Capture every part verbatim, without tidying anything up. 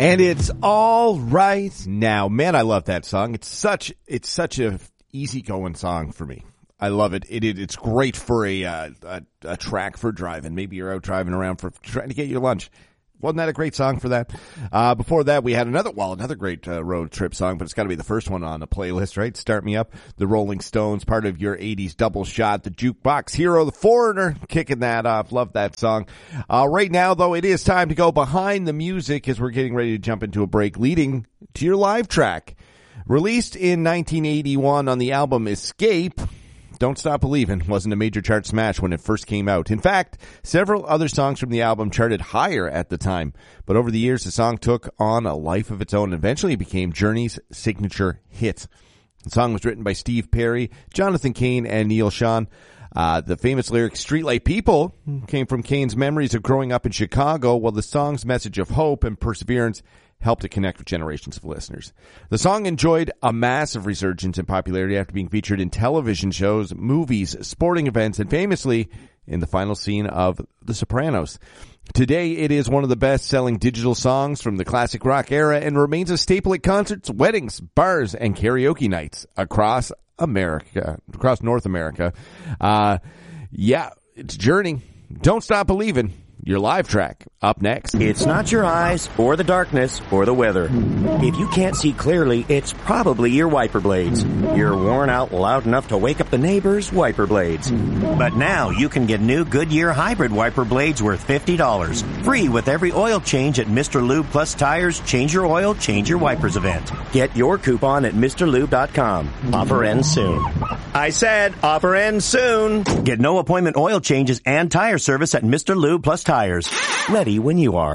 And it's all right now. Man, I love that song. It's such it's such a easygoing song for me. I love it. It, it it's great for a, uh, a a track for driving. Maybe you're out driving around for trying to get your lunch. Wasn't that a great song for that? Uh, before that, we had another, well, another great uh, road trip song, but it's got to be the first one on the playlist, right? Start Me Up, the Rolling Stones, part of your eighties double shot, the Jukebox Hero, the Foreigner, kicking that off. Love that song. Uh, right now, though, it is time to go behind the music as we're getting ready to jump into a break, leading to your live track. Released in nineteen eighty-one on the album Escape, Don't Stop Believin' wasn't a major chart smash when it first came out. In fact, several other songs from the album charted higher at the time. But over the years, the song took on a life of its own and eventually became Journey's signature hit. The song was written by Steve Perry, Jonathan Cain, and Neil Schon. Uh, the famous lyric, Streetlight People, came from Cain's memories of growing up in Chicago, while the song's message of hope and perseverance helped to connect with generations of listeners. The song enjoyed a massive resurgence in popularity after being featured in television shows, movies, sporting events, and famously in the final scene of The Sopranos. Today, it is one of the best-selling digital songs from the classic rock era and remains a staple at concerts, weddings, bars, and karaoke nights across America, across North America. Uh, yeah, it's Journey. Don't Stop Believin'. Your live track, up next. It's not your eyes, or the darkness, or the weather. If you can't see clearly, it's probably your wiper blades. You're worn out loud enough to wake up the neighbors' wiper blades. But now you can get new Goodyear hybrid wiper blades worth fifty dollars. Free with every oil change at Mister Lube Plus Tires Change Your Oil, Change Your Wipers event. Get your coupon at Mr Lube dot com. Offer ends soon. I said offer ends soon. Get no appointment oil changes and tire service at Mister Lube Plus Tires. Ready when you are.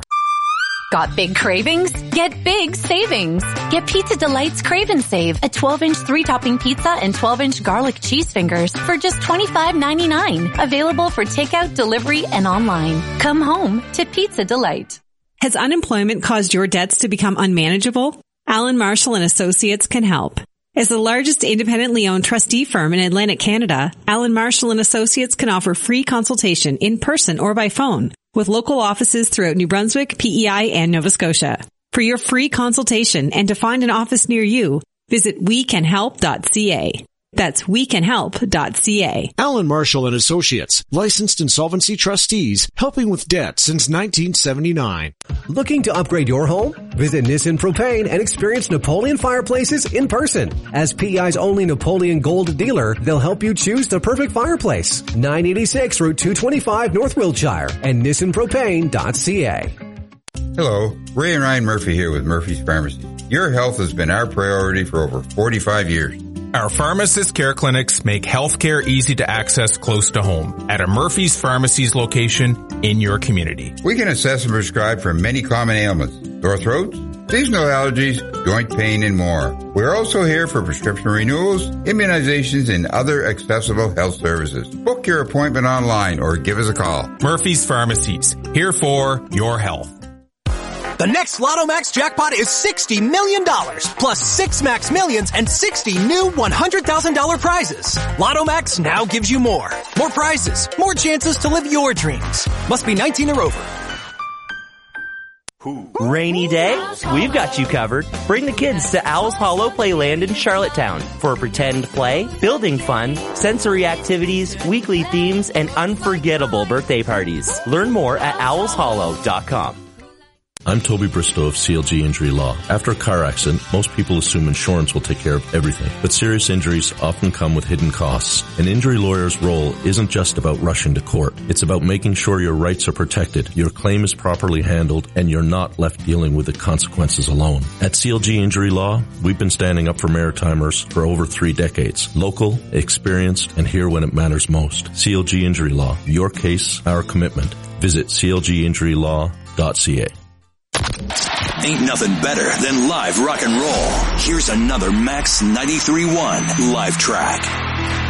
Got big cravings? Get big savings. Get Pizza Delight's Crave and Save, a twelve-inch three-topping pizza and twelve-inch garlic cheese fingers for just twenty-five ninety-nine. Available for takeout, delivery, and online. Come home to Pizza Delight. Has unemployment caused your debts to become unmanageable? Allen Marshall and Associates can help. As the largest independently owned trustee firm in Atlantic Canada, Allen Marshall and Associates can offer free consultation in person or by phone with local offices throughout New Brunswick, P E I, and Nova Scotia. For your free consultation and to find an office near you, visit we can help dot c a. That's we can help dot c a. Allen Marshall and Associates, licensed insolvency trustees, helping with debt since nineteen seventy-nine. Looking to upgrade your home? Visit Nissan Propane and experience Napoleon fireplaces in person. As P E I's only Napoleon Gold dealer, they'll help you choose the perfect fireplace. nine eighty-six Route two twenty-five, North Wiltshire, and Nissan Propane dot c a. Hello, Ray and Ryan Murphy here with Murphy's Pharmacy. Your health has been our priority for over forty-five years. Our pharmacist care clinics make healthcare easy to access close to home at a Murphy's Pharmacy's location in your community. We can assess and prescribe for many common ailments, sore throats, seasonal allergies, joint pain, and more. We're also here for prescription renewals, immunizations, and other accessible health services. Book your appointment online or give us a call. Murphy's Pharmacies, here for your health. The next Lotto Max jackpot is sixty million dollars, plus six Max Millions and sixty new one hundred thousand dollars prizes. Lotto Max now gives you more. More prizes, more chances to live your dreams. Must be nineteen or over. Rainy day? We've got you covered. Bring the kids to Owl's Hollow Playland in Charlottetown for pretend play, building fun, sensory activities, weekly themes, and unforgettable birthday parties. Learn more at owls hollow dot com. I'm Toby Bristow of C L G Injury Law. After a car accident, most people assume insurance will take care of everything. But serious injuries often come with hidden costs. An injury lawyer's role isn't just about rushing to court. It's about making sure your rights are protected, your claim is properly handled, and you're not left dealing with the consequences alone. At C L G Injury Law, we've been standing up for Maritimers for over three decades. Local, experienced, and here when it matters most. C L G Injury Law. Your case, our commitment. Visit c l g injury law dot c a. Ain't nothing better than live rock and roll. Here's another Max ninety-three point one live track.